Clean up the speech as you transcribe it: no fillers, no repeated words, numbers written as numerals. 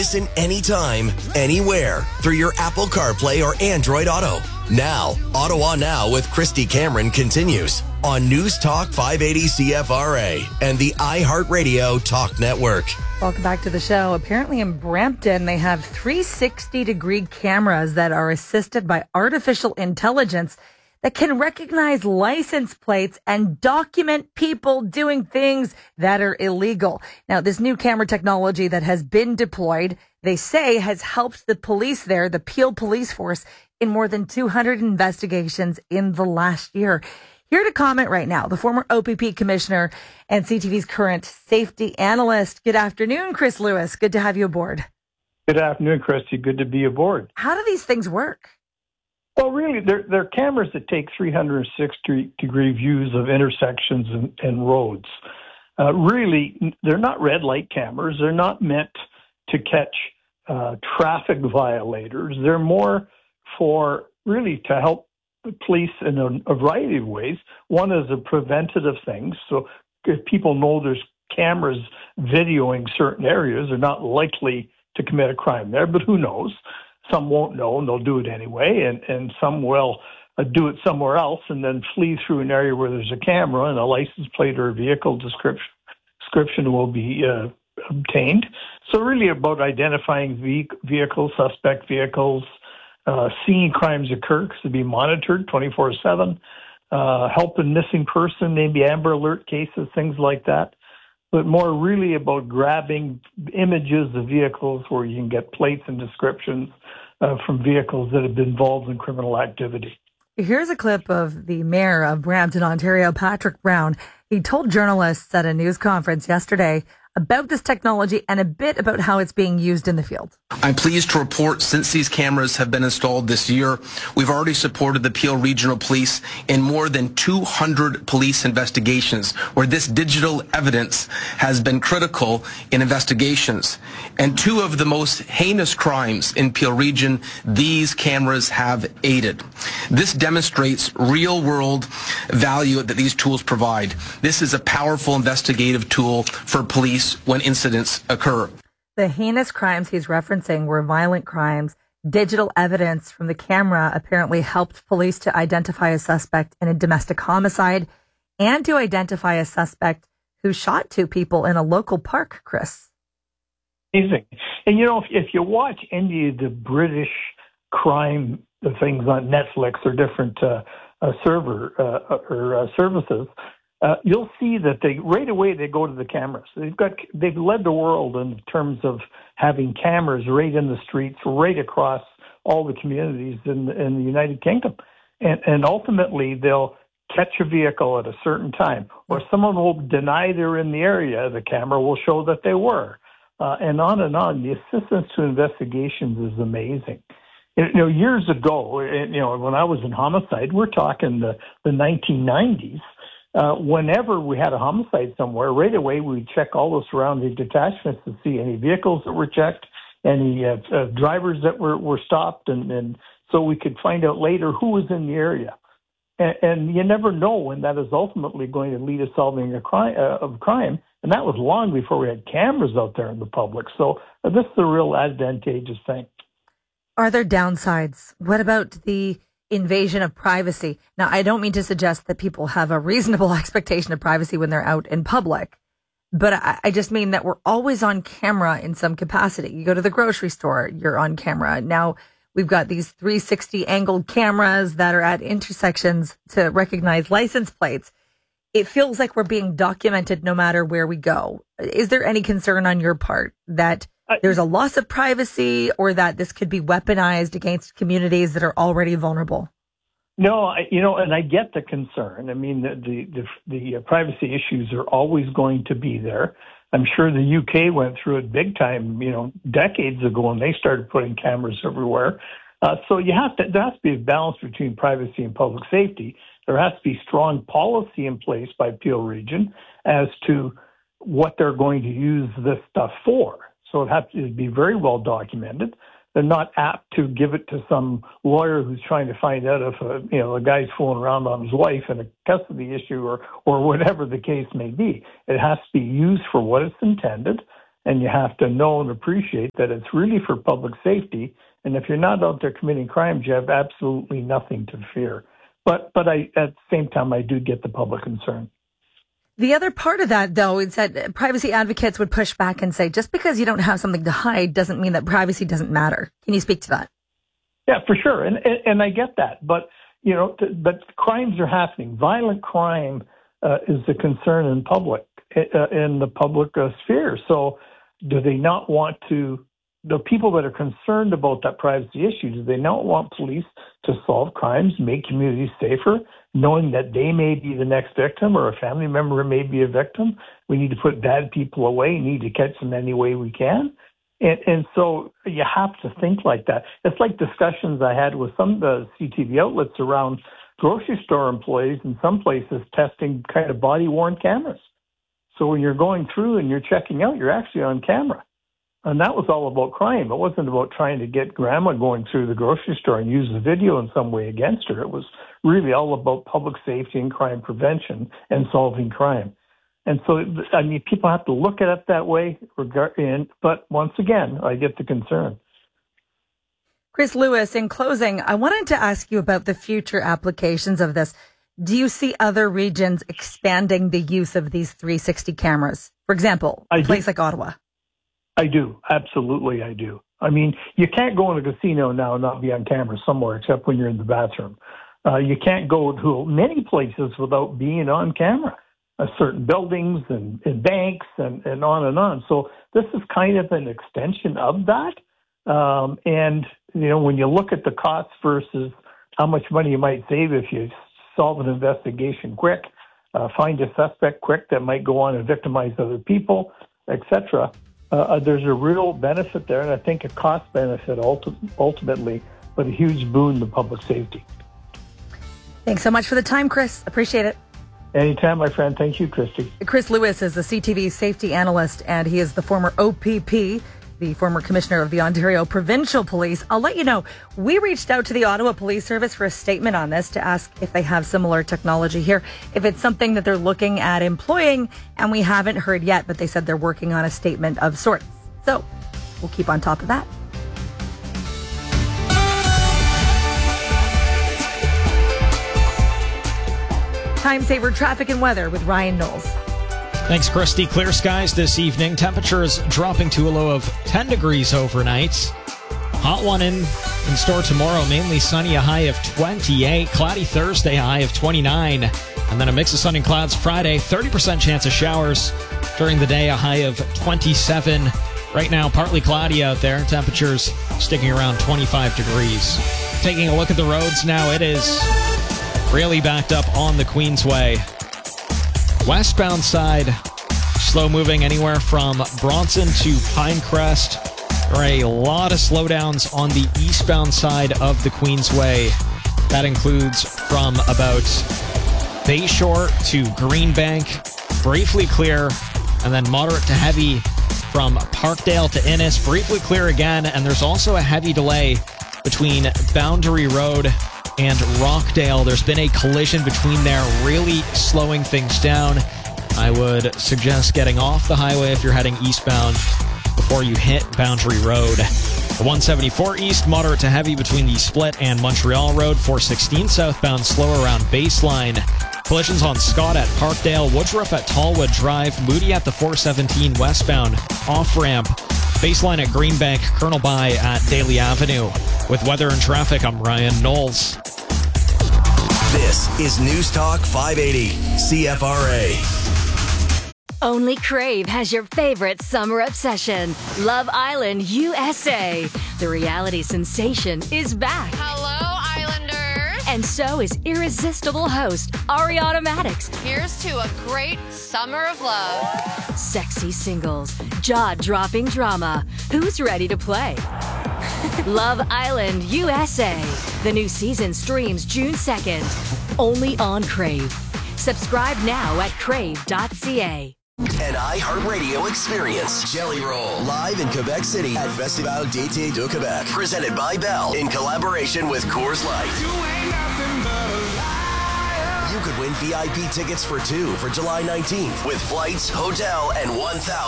Listen anytime, anywhere through your Apple CarPlay or Android Auto. Now, Auto On Now with Christy Cameron continues on News Talk 580 CFRA and the iHeartRadio Talk Network. Welcome back to the show. Apparently in Brampton, they have 360-degree cameras that are assisted by artificial intelligence that can recognize license plates and document people doing things that are illegal. Now, this new camera technology that has been deployed, they say, has helped the police there, the Peel Police Force, in more than 200 investigations in the last year. Here to comment right now, the former OPP commissioner and CTV's current safety analyst. Good afternoon, Chris Lewis. Good to have you aboard. Good afternoon, Christy. Good to be aboard. How do these things work? Well, really, they're cameras that take 360-degree views of intersections and roads. Really, they're not red light cameras. They're not meant to catch traffic violators. They're more for really to help the police in a variety of ways. One is a preventative thing. So if people know there's cameras videoing certain areas, they're not likely to commit a crime there, but who knows? Some won't know, and they'll do it anyway, and some will do it somewhere else and then flee through an area where there's a camera and a license plate or a vehicle description will be obtained. So really about identifying vehicles, suspect vehicles, seeing crimes occur because they'll be monitored 24/7, helping missing person, maybe Amber Alert cases, things like that. But more really about grabbing images of vehicles where you can get plates and descriptions from vehicles that have been involved in criminal activity. Here's a clip of the mayor of Brampton, Ontario, Patrick Brown. He told journalists at a news conference yesterday about this technology and a bit about how it's being used in the field. I'm pleased to report since these cameras have been installed this year, we've already supported the Peel Regional Police in more than 200 police investigations where this digital evidence has been critical in investigations. And two of the most heinous crimes in Peel Region, these cameras have aided. This demonstrates real-world value that these tools provide. This is a powerful investigative tool for police when incidents occur. The heinous crimes he's referencing were violent crimes. Digital evidence from the camera apparently helped police to identify a suspect in a domestic homicide and to identify a suspect who shot two people in a local park, Chris. Amazing. And, you know, if you watch any of the British crime things on Netflix or different services, you'll see that right away they go to the cameras. They've led the world in terms of having cameras right in the streets, right across all the communities in the United Kingdom, and ultimately they'll catch a vehicle at a certain time, or someone will deny they're in the area. The camera will show that they were, and on and on. The assistance to investigations is amazing. You know, years ago, you know, when I was in homicide, we're talking the 1990s. Whenever we had a homicide somewhere, right away we'd check all the surrounding detachments to see any vehicles that were checked, any drivers that were stopped, and so we could find out later who was in the area. And you never know when that is ultimately going to lead to solving a crime, and that was long before we had cameras out there in the public. So this is a real advantageous thing. Are there downsides? What about the invasion of privacy? Now, I don't mean to suggest that people have a reasonable expectation of privacy when they're out in public, but I just mean that we're always on camera in some capacity. You go to the grocery store, you're on camera. Now we've got these 360 angled cameras that are at intersections to recognize license plates. It feels like we're being documented no matter where we go. Is there any concern on your part that there's a loss of privacy or that this could be weaponized against communities that are already vulnerable? No, and I get the concern. I mean, the privacy issues are always going to be there. I'm sure the UK went through it big time, decades ago when they started putting cameras everywhere. So there has to be a balance between privacy and public safety. There has to be strong policy in place by Peel Region as to what they're going to use this stuff for. So it has to be very well documented. They're not apt to give it to some lawyer who's trying to find out if a guy's fooling around on his wife in a custody issue or whatever the case may be. It has to be used for what it's intended, and you have to know and appreciate that it's really for public safety. And if you're not out there committing crimes, you have absolutely nothing to fear. But I, at the same time, I do get the public concern. The other part of that, though, is that privacy advocates would push back and say, just because you don't have something to hide doesn't mean that privacy doesn't matter. Can you speak to that? Yeah, for sure. And I get that. But, but crimes are happening. Violent crime is a concern in the public sphere. So do they not want to, the people that are concerned about that privacy issue, do they not want police to solve crimes, make communities safer, knowing that they may be the next victim or a family member may be a victim? We need to put bad people away, need to catch them any way we can. And so you have to think like that. It's like discussions I had with some of the CTV outlets around grocery store employees in some places testing kind of body-worn cameras. So when you're going through and you're checking out, you're actually on camera. And that was all about crime. It wasn't about trying to get grandma going through the grocery store and use the video in some way against her. It was really all about public safety and crime prevention and solving crime. And so, I mean, people have to look at it that way. But once again, I get the concern. Chris Lewis, in closing, I wanted to ask you about the future applications of this. Do you see other regions expanding the use of these 360 cameras? For example, a place like Ottawa. I do. Absolutely, I do. I mean, you can't go in a casino now and not be on camera somewhere except when you're in the bathroom. You can't go to many places without being on camera, certain buildings and banks and on and on. So this is kind of an extension of that. And, when you look at the costs versus how much money you might save if you solve an investigation quick, find a suspect quick that might go on and victimize other people, etc., there's a real benefit there, and I think a cost benefit ultimately, but a huge boon to public safety. Thanks so much for the time, Chris. Appreciate it. Anytime, my friend. Thank you, Christy. Chris Lewis is a CTV safety analyst, and he is the former OPP, the former commissioner of the Ontario Provincial Police. I'll let you know, we reached out to the Ottawa Police Service for a statement on this to ask if they have similar technology here, if it's something that they're looking at employing, and we haven't heard yet, but they said they're working on a statement of sorts. So we'll keep on top of that. Time saver traffic and weather with Ryan Knowles. Thanks, Christy. Clear skies this evening. Temperatures dropping to a low of 10 degrees overnight. Hot one in store tomorrow. Mainly sunny, a high of 28. Cloudy Thursday, a high of 29. And then a mix of sun and clouds Friday. 30% chance of showers during the day, a high of 27. Right now, partly cloudy out there. Temperatures sticking around 25 degrees. Taking a look at the roads now, it is really backed up on the Queensway. Westbound side, slow moving anywhere from Bronson to Pinecrest. There are a lot of slowdowns on the eastbound side of the Queensway. That includes from about Bayshore to Greenbank, briefly clear, and then moderate to heavy from Parkdale to Innis, briefly clear again, and there's also a heavy delay between Boundary Road and Rockdale. There's been a collision between there, really slowing things down. I would suggest getting off the highway if you're heading eastbound before you hit Boundary Road. The 174 east, moderate to heavy between the Split and Montreal Road. 416 southbound, slow around Baseline. Collisions on Scott at Parkdale, Woodruff at Tallwood Drive, Moody at the 417 westbound off-ramp. Baseline at Greenbank, Colonel By at Daly Avenue. With weather and traffic, I'm Ryan Knowles. This is News Talk 580 CFRA. Only Crave has your favorite summer obsession, Love Island USA. The reality sensation is back. Hello, Islanders. And so is irresistible host Ariana Maddox. Here's to a great summer of love. Sexy singles, jaw-dropping drama. Who's ready to play? Love Island USA. The new season streams June 2nd. Only on Crave. Subscribe now at crave.ca. An iHeartRadio experience. Jelly Roll. Live in Quebec City at Festival d'été de Québec. Presented by Bell in collaboration with Coors Light. You could win VIP tickets for two for July 19th with flights, hotel, and 1,000